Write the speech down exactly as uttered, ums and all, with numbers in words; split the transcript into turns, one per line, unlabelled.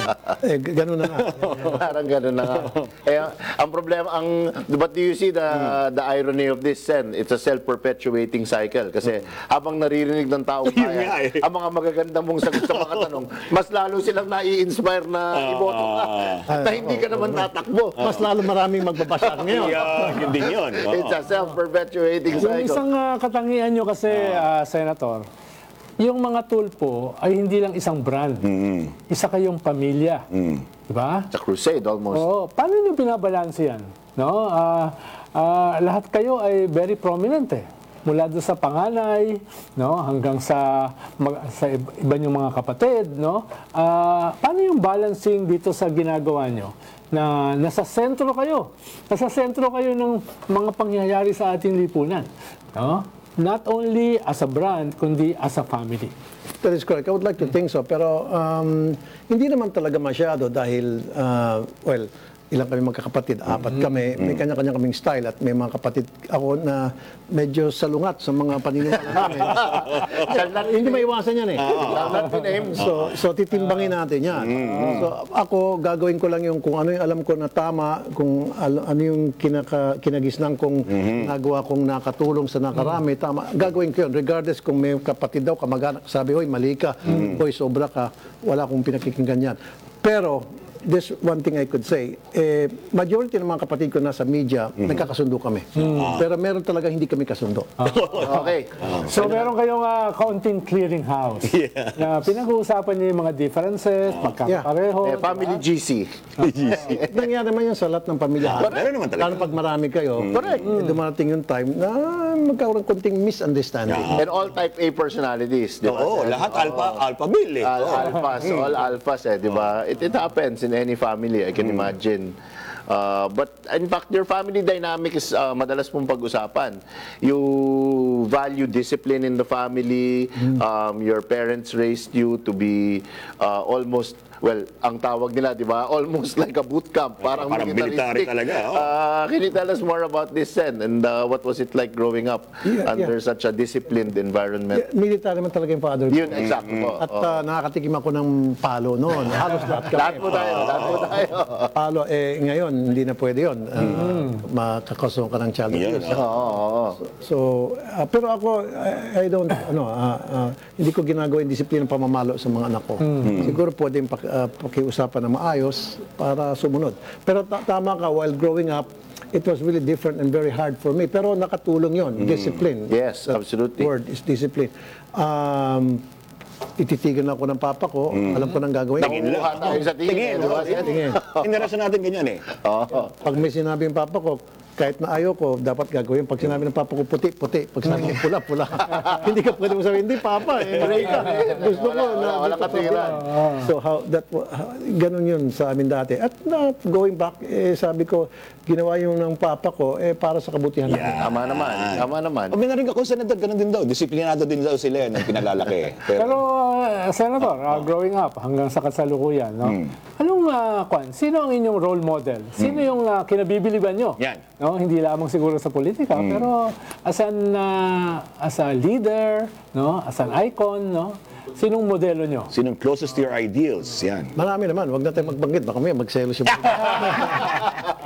Eh, g- ganun na nga.
Parang gano'n na nga. Eh, ang problema, ang, but do you see the the irony of this, Sen? It's a self-perpetuating cycle. Kasi habang naririnig ng taong
Yun nga
bayan,
eh.
ang mga magagandang mong sagot sa mga tanong, mas lalo silang nai-inspire na iboto ka. Na hindi ka naman tatakbo.
Mas lalo maraming magbabasa ngayon.
Yeah, yun din yun. Oo.
It's a self-perpetuating
Yung
cycle.
isang ah, katangian nyo kasi, ah, Senator, yung mga tulpo ay hindi lang isang brand. Isa kayong pamilya. Diba?
It's a crusade almost.
Oo. Paano nyo binabalanse yan? No? Ah, ah, lahat kayo ay very prominent eh. Mula doon sa panganay, no, hanggang sa mag, sa ib- iba yung mga kapatid, no? Ah, paano yung balancing dito sa ginagawa nyo? Na nasa sentro kayo. Nasa sentro kayo ng mga pangyayari sa ating lipunan, no? Not only as a brand, kundi as a family.
That is correct. I would like to think so. Pero um, hindi naman talaga masyado dahil, uh, well, ilang kami magkakapatid, apat kami, may kanya-kanya kaming style at may mga kapatid ako na medyo salungat sa mga paniniwala namin.
Shall not
Hindi maiwasan yan eh.
Shall not be named.
So, so titimbangin natin yan. So, ako, gagawin ko lang yung kung ano yung alam ko na tama, kung al- ano yung kinaka, kinagisnan kong nagawa kong nakatulong sa nakarami, tama. Gagawin ko yun. Regardless kung may kapatid daw, kamag-anak, sabi, hoy, mali ka, hoy, sobra ka, wala akong pinakikinggan yan. Pero, this one thing I could say, eh, majority ng mga kapatid ko nasa media, nagkakasundo kami. Pero meron talaga hindi kami kasundo.
Okay.
So, meron kayong ah, kaunting clearinghouse.
Yeah.
Na pinag-uusapan niyo yung mga differences, magkakapareho.
Eh, family G C.
Nangyari naman yan sa lahat ng pamilya.
Ah, meron naman talaga.
Lalo pag marami kayo, correct. Dumarating yung time na magkaroon ng konting misunderstanding.
And all type A personalities, di ba?
Oo,
Sen?
lahat alpha, alpha bill eh.
Al-
Oo.
alphas, all alphas eh, di ba? It, it happens in any family, I can imagine. Uh, but in fact, your family dynamic is uh, madalas mong pag-usapan. You value discipline in the family. Um, your parents raised you to be uh, almost, well, ang tawag nila, di ba? Almost like a boot camp. Parang,
Parang military
militaristic.
talaga, oh.
Uh, can you tell us more about this, Sen? And uh, what was it like growing up
Yeah,
under
yeah.
such a disciplined environment?
Yeah, military man talaga yung father ko.
Yun, exact po.
At uh, nakakatikim ako ng palo noon. Halos lahat kami.
Lahat po tayo, lahat po tayo.
Palo, eh ngayon, hindi na pwede yun. Uh, Makakasuhan ka ng child
Yes.
abuse.
Oo, oo, oo.
So, uh, pero ako, I, I don't, ano, uh, uh, hindi ko ginagawa yung disiplina ng pamamalo sa mga anak ko. Siguro pwedeng pak, uh, pakiusapan na maayos para sumunod. Pero ta- tama ka, while growing up, it was really different and very hard for me. Pero nakatulong yon, discipline.
Yes,
That
absolutely.
word is discipline. Um, ititigan ako ng papa ko, alam ko nang gagawin.
Nakukuha tayo sa tingin.
Tingin,
eh, di ba,
oo.
Sen?
Tingin.
Indarasyon natin ganyan eh.
Oo.
Pag may sinabi yung papa ko, kahit na ayaw ko, dapat gagawin. Pag sinabi ng papa ko, puti, puti. Pag sinabi ko, pula, pula. Hindi ka pwede mo sabihin, hindi, papa, eh, gray ka. Gusto ko
Wala-
na
wala
dito
katiran.
papa. So, how, that, wa- how- ganun yun sa amin dati. At na, going back, eh, sabi ko, ginawa yung ng papa ko, eh, para sa kabutihan natin.
Tama naman. Tama naman.
O may narinig ako, Senator, ganun din daw. Disiplinado din daw sila eh, nung pinalalaki. Pero,
Pero, uh, Senator, uh, growing up, hanggang sa kasalukuyan, no? Anong, uh, kwan, sino ang inyong role model? Sino yung uh, kinabibiliban nyo?
Yan.
No? Hindi lamang siguro sa politika, pero as an, uh, as a leader, no? As an icon, no? Sinong modelo nyo?
sinong closest to your ideals? Yan.
Marami naman, wag na tayo magbanggit. Baka may magselos yung